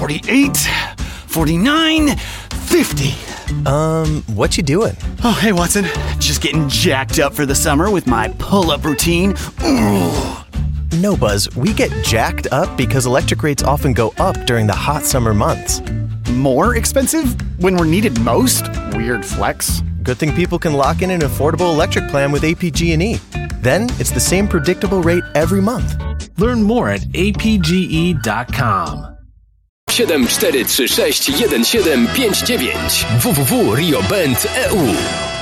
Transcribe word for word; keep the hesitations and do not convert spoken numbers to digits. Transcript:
forty-eight, forty-nine, fifty. Um, what you doing? Oh, hey, Watson. Just getting jacked up for the summer with my pull-up routine. Ooh. No, Buzz, we get jacked up because electric rates often go up during the hot summer months. More expensive when we're needed most? Weird flex. Good thing people can lock in an affordable electric plan with A P G and E. Then it's the same predictable rate every month. Learn more at a p g e dot com. siedem cztery trzy sześć jeden siedem pięć dziewięć w w w kropka rio band kropka e u